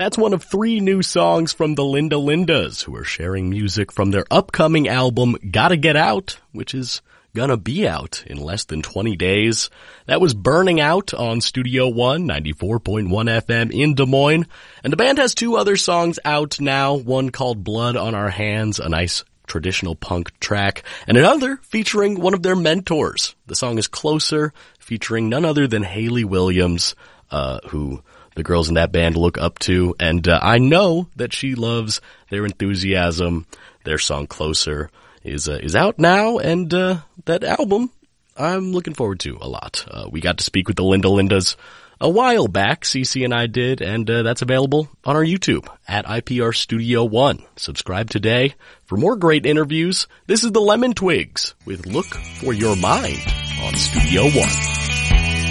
That's one of 3 new songs from the Linda Lindas, who are sharing music from their upcoming album, Gotta Get Out, which is gonna be out in less than 20 days. That was Burning Out on Studio One, 94.1 FM in Des Moines. And the band has 2 other songs out now, one called Blood on Our Hands, a nice traditional punk track, and another featuring one of their mentors. The song is Closer, featuring none other than Hayley Williams, who the girls in that band look up to, and I know that she loves their enthusiasm. Their song Closer is out now, and that album I'm looking forward to a lot. We got to speak with the Linda Lindas a while back, Cece and I did, and that's available on our YouTube at IPR Studio One. Subscribe today for more great interviews. This is the Lemon Twigs with Look for Your Mind on Studio One.